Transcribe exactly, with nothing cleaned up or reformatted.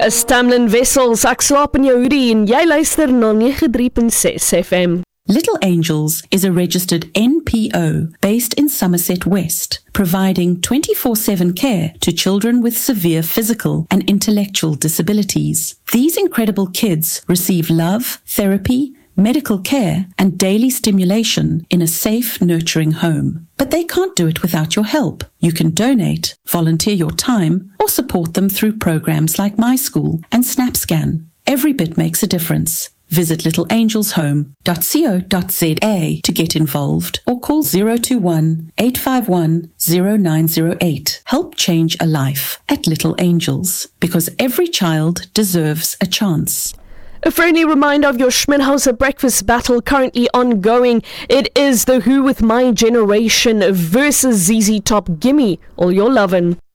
Is Tamlin Wessels, ek slaap in jou hoodie en jy luister na ninety-three point six F M. Little Angels is a registered N P O based in Somerset West, providing twenty-four seven care to children with severe physical and intellectual disabilities. These incredible kids receive love, therapy, medical care, and daily stimulation in a safe, nurturing home. But they can't do it without your help. You can donate, volunteer your time, or support them through programs like My School and SnapScan. Every bit makes a difference. Visit little angels home dot co dot za to get involved or call zero two one, eight five one, zero nine zero eight. Help change a life at Little Angels, because every child deserves a chance. A friendly reminder of your Schmidhauser breakfast battle currently ongoing. It is The Who with My Generation versus Z Z Top. Gimme all your lovin'.